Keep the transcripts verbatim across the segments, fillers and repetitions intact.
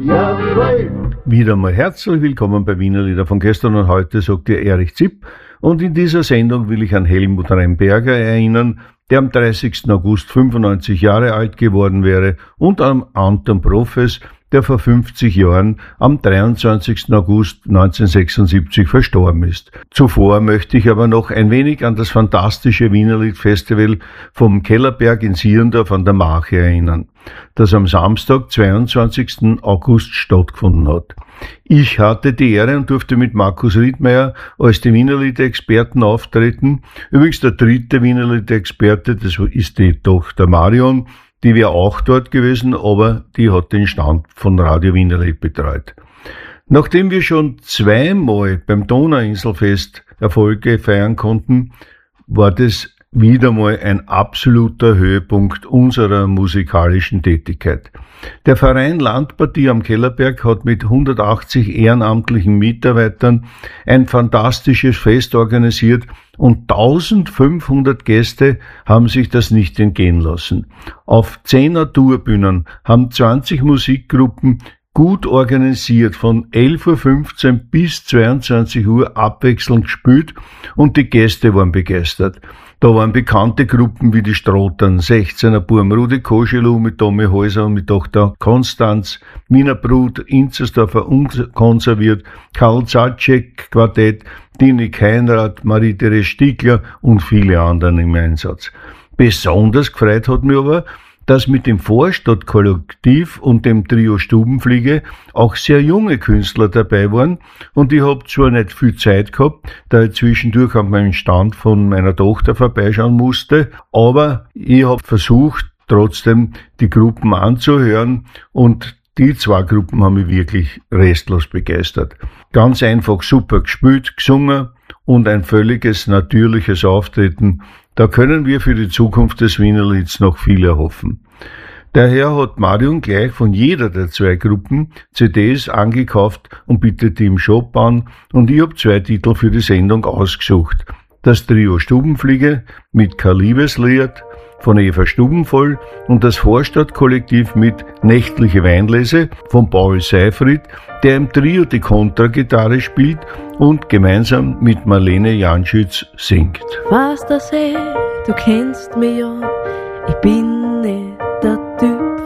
Wieder mal herzlich willkommen bei Wiener Lieder von gestern und heute, sagt dir Erich Zipp. Und in dieser Sendung will ich an Helmut Remberger erinnern, der am dreißigsten August fünfundneunzig Jahre alt geworden wäre, und an Anton Profes, der vor fünfzig Jahren am dreiundzwanzigsten August neunzehnhundertsechsundsiebzig verstorben ist. Zuvor möchte ich aber noch ein wenig an das fantastische Wienerlied-Festival vom Kellerberg in Sierndorf an der Marche erinnern, das am Samstag, zweiundzwanzigsten August stattgefunden hat. Ich hatte die Ehre und durfte mit Markus Riedmeier als dem Wienerlied-Experten auftreten. Übrigens der dritte Wienerlied-Experte, das ist die Tochter Marion, die wäre auch dort gewesen, aber die hat den Stand von Radio Wienerlied betreut. Nachdem wir schon zweimal beim Donauinselfest Erfolge feiern konnten, war das wieder mal ein absoluter Höhepunkt unserer musikalischen Tätigkeit. Der Verein Landpartie am Kellerberg hat mit hundertachtzig ehrenamtlichen Mitarbeitern ein fantastisches Fest organisiert und eintausendfünfhundert Gäste haben sich das nicht entgehen lassen. Auf zehn Naturbühnen haben zwanzig Musikgruppen gut organisiert von elf Uhr fünfzehn bis zweiundzwanzig Uhr abwechselnd gespielt und die Gäste waren begeistert. Da waren bekannte Gruppen wie die Strottern, sechzehner Burm, Rudi Koschelu mit Tommy Häuser und mit Tochter Konstanz, Wiener Brut, Inzersdorfer Unkonserviert, Karl Zaczek Quartett, Dini Keinrad, Marie-Therese Stiegler und viele anderen im Einsatz. Besonders gefreut hat mich aber, dass mit dem Vorstadtkollektiv und dem Trio Stubenfliege auch sehr junge Künstler dabei waren, und ich habe zwar nicht viel Zeit gehabt, da ich zwischendurch auf meinen Stand von meiner Tochter vorbeischauen musste, aber ich habe versucht, trotzdem die Gruppen anzuhören, und die zwei Gruppen haben mich wirklich restlos begeistert. Ganz einfach super gespielt, gesungen und ein völliges natürliches Auftreten. Da können wir für die Zukunft des Wienerlieds noch viel erhoffen. Daher hat Marion gleich von jeder der zwei Gruppen C Ds angekauft und bittet die im Shop an, und ich habe zwei Titel für die Sendung ausgesucht. Das Trio Stubenfliege mit Kein Liebeslied von Eva Stubenvoll und das Vorstadtkollektiv mit Nächtliche Weinlese von Paul Seyfried, der im Trio die Kontragitarre spielt und gemeinsam mit Marlene Janschütz singt. Was das eh, du kennst mich ja, ich bin nicht der Typ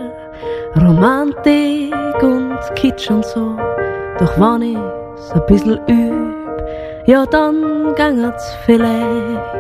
für Romantik und Kitsch und so, doch wenn ich's ein bisschen üb, ja dann gangt's vielleicht.